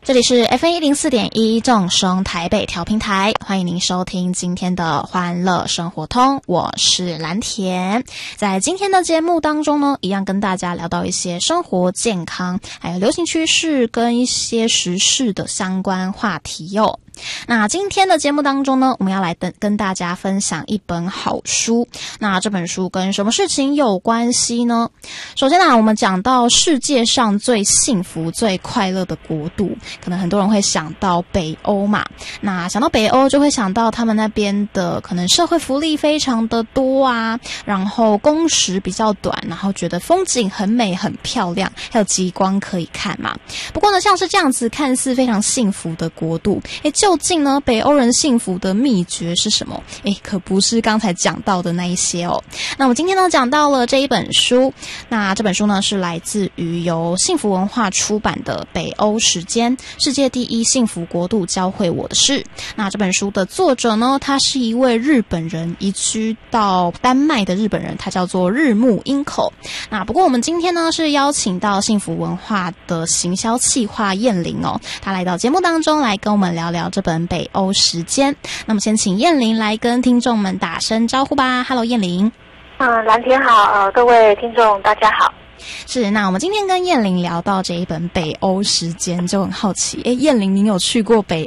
这里是 FM104.1 正声台北调频台，欢迎您收听今天的欢乐生活通，我是蓝田。在今天的节目当中呢，一样跟大家聊到一些生活健康还有流行趋势跟一些时事的相关话题哟。那今天的节目当中呢，我们要来跟大家分享一本好书。那这本书跟什么事情有关系呢？首先我们讲到世界上最幸福最快乐的国度，可能很多人会想到北欧嘛。那想到北欧就会想到他们那边的可能社会福利非常的多啊，然后工时比较短，然后觉得风景很美很漂亮，还有极光可以看嘛。不过呢，像是这样子看似非常幸福的国度，究竟呢北欧人幸福的秘诀是什么？可不是刚才讲到的那一些哦。那我今天呢讲到了这一本书，那这本书呢是来自于由幸福文化出版的《北欧时间：世界第一幸福国度教会我的事》。那这本书的作者呢，他是一位日本人，移居到丹麦的日本人，他叫做日木英口。那不过我们今天呢是邀请到幸福文化的行销企划燕玲哦，他来到节目当中来跟我们聊聊这本《北欧时间》。那么先请燕玲来跟听众们打声招呼吧。 Hello 燕玲。 蓝天好，各位听众大家好。 是，那我们今天跟燕玲聊到这一本《北欧时间》，就很好奇，燕玲您有去过北